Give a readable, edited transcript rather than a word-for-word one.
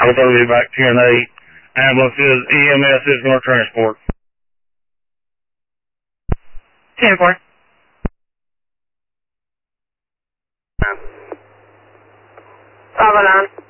will be back 10-8. Ambulance is EMS is going to transport. 10-4. 509.